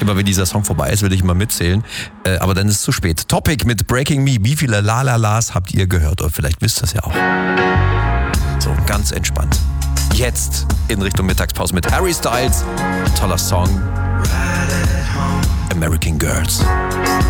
Immer wenn dieser Song vorbei ist, will ich immer mitzählen. Aber dann ist es zu spät. Topic mit Breaking Me. Wie viele La-La-Las habt ihr gehört? Oder vielleicht wisst ihr das ja auch. So, ganz entspannt. Jetzt in Richtung Mittagspause mit Harry Styles. Toller Song. American Girls.